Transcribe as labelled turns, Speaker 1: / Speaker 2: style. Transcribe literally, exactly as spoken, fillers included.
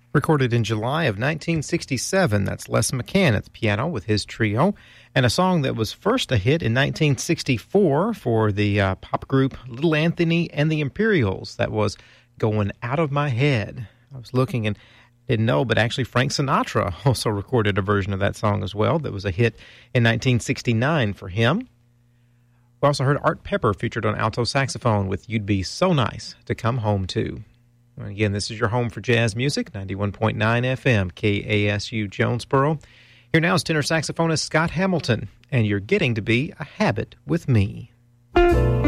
Speaker 1: Recorded in July of nineteen sixty-seven, that's Les McCann at the piano with his trio, and a song that was first a hit in nineteen sixty-four for the uh, pop group Little Anthony and the Imperials. That was Going Out of My Head. I was looking and didn't know, but actually Frank Sinatra also recorded a version of that song as well that was a hit in nineteen sixty-nine for him. We also heard Art Pepper featured on alto saxophone with You'd Be So Nice to Come Home To. And again, this is your home for jazz music, ninety-one point nine F M, K A S U Jonesboro. Here now is tenor saxophonist Scott Hamilton, and You're Getting to Be a Habit with Me.